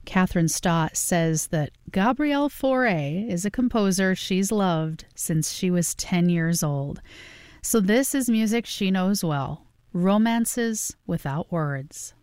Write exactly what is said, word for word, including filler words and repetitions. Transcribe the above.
Catherine Stott says that Gabrielle Fauré is a composer she's loved since she was ten years old. So this is music she knows well, romances without words.